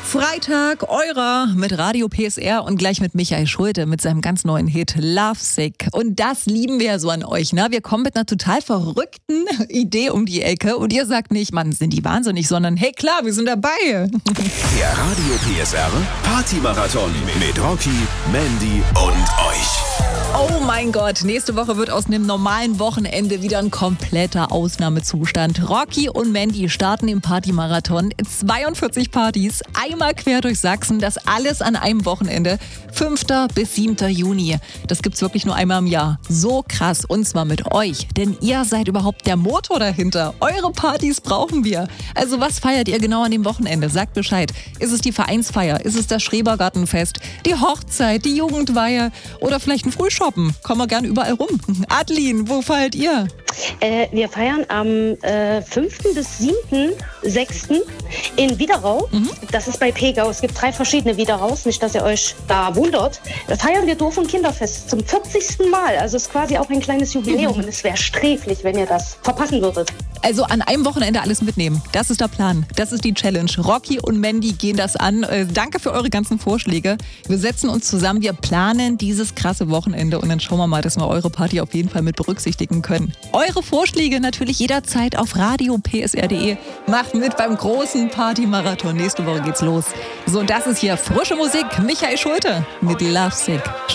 Freitag, eurer mit Radio PSR und gleich mit Michael Schulte mit seinem ganz neuen Hit Lovesick. Und das lieben wir ja so an euch, ne? Wir kommen mit einer total verrückten Idee um die Ecke und ihr sagt nicht, Mann, sind die wahnsinnig, sondern hey klar, wir sind dabei. Der Radio PSR Partymarathon mit Rocky, Mandy und euch. Oh mein Gott, nächste Woche wird aus einem normalen Wochenende wieder ein kompletter Ausnahmezustand. Rocky und Mandy starten im Partymarathon. 42 Partys, einmal quer durch Sachsen, das alles an einem Wochenende. 5. bis 7. Juni. Das gibt's wirklich nur einmal im Jahr. So krass, und zwar mit euch, denn ihr seid überhaupt der Motor dahinter. Eure Partys brauchen wir. Also was feiert ihr genau an dem Wochenende? Sagt Bescheid. Ist es die Vereinsfeier? Ist es das Schrebergartenfest? Die Hochzeit? Die Jugendweihe? Oder vielleicht ein Frühschoppen? Kommen wir gerne überall rum. Adeline, wo feiert ihr? Wir feiern am 5. bis 7.6. in Widerau. Das ist bei Pegau. Es gibt 3 verschiedene Wideraus, nicht, dass ihr euch da wundert. Da feiern wir Dorf- und Kinderfest zum 40. Mal. Also es ist quasi auch ein kleines Jubiläum. Und es wäre sträflich, wenn ihr das verpassen würdet. Also an einem Wochenende alles mitnehmen. Das ist der Plan. Das ist die Challenge. Rocky und Mandy gehen das an. Danke für eure ganzen Vorschläge. Wir setzen uns zusammen. Wir planen dieses krasse Wochenende und dann schauen wir mal, dass wir eure Party auf jeden Fall mit berücksichtigen können. Eure Vorschläge natürlich jederzeit auf radiopsr.de. Macht mit beim großen Partymarathon. Nächste Woche geht's los. So, das ist hier frische Musik. Michael Schulte mit Lovesick.